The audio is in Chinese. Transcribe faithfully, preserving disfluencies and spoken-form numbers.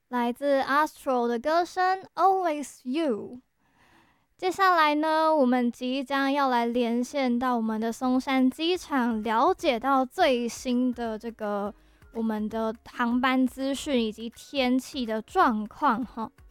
来自 Astro 的歌声 Always You。接下来呢，我们即将要来连线到我们的松山机场，了解到最新的这个我们的航班资讯以及天气的状况哈。